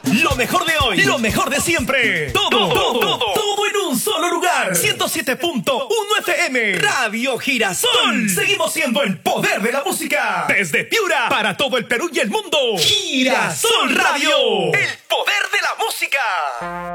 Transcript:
Lo mejor de hoy, lo mejor de siempre. Todo en un solo lugar. 107.1 FM. Radio Girasol. Seguimos siendo el poder de la música. Desde Piura, para todo el Perú y el mundo. Girasol Radio. El poder de la música.